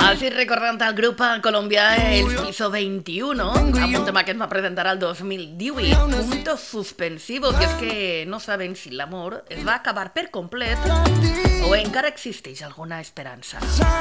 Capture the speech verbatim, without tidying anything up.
Així recordant el grup colombià El Piso veintiuno, amb un tema que es va presentar al dos mil divuit, Puntos Suspensivos, i és que no saben si l'amor es va acabar per complet o encara existeix alguna esperança.